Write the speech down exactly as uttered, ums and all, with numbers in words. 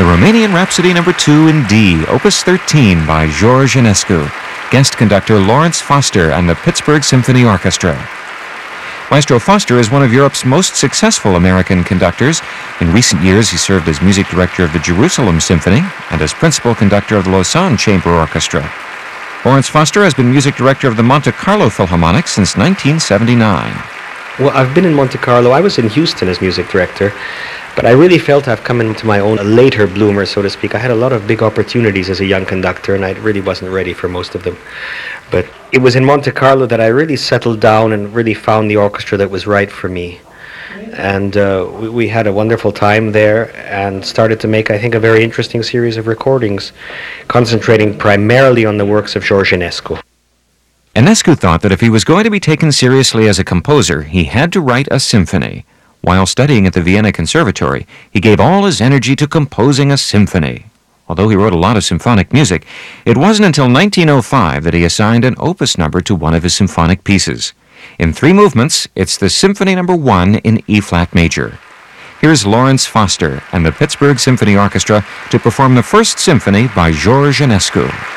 the Romanian Rhapsody number two in D, Opus thirteen by George Enescu, guest conductor Lawrence Foster and the Pittsburgh Symphony Orchestra. Maestro Foster is one of Europe's most successful American conductors. In recent years, he served as music director of the Jerusalem Symphony and as principal conductor of the Lausanne Chamber Orchestra. Lawrence Foster has been music director of the Monte Carlo Philharmonic since nineteen seventy-nine. Well, I've been in Monte Carlo. I was in Houston as music director, but I really felt I've come into my own later bloomer, so to speak. I had a lot of big opportunities as a young conductor, and I really wasn't ready for most of them. But it was in Monte Carlo that I really settled down and really found the orchestra that was right for me. And uh, we, we had a wonderful time there and started to make, I think, a very interesting series of recordings, concentrating primarily on the works of George Enescu. Enescu thought that if he was going to be taken seriously as a composer, he had to write a symphony. While studying at the Vienna Conservatory, he gave all his energy to composing a symphony. Although he wrote a lot of symphonic music, it wasn't until nineteen oh five that he assigned an opus number to one of his symphonic pieces. In three movements, it's the Symphony Number One in E-flat major. Here's Lawrence Foster and the Pittsburgh Symphony Orchestra to perform the First Symphony by George Enescu.